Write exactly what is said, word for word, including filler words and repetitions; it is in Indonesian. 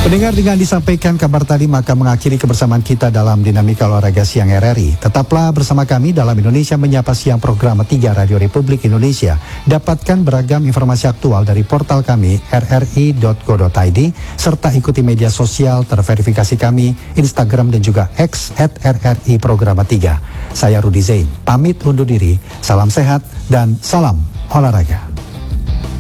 Pendengar, dengan disampaikan kabar tadi maka mengakhiri kebersamaan kita dalam Dinamika Olahraga Siang R R I. Tetaplah bersama kami dalam Indonesia Menyapa Siang program tiga Radio Republik Indonesia. Dapatkan beragam informasi aktual dari portal kami r r i dot co dot i d serta ikuti media sosial terverifikasi kami Instagram dan juga X at r r i Programa tiga. Saya Rudi Zain, pamit undur diri. Salam sehat dan salam olahraga.